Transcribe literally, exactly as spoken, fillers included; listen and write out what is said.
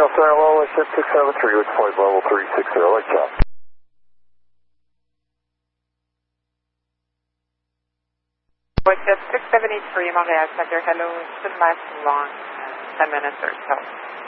Delta Hello, ship six seven three with flight level three six zero, light chop. Ship six seven eight three, Montreal Center, hello, should last long, uh, ten minutes or so.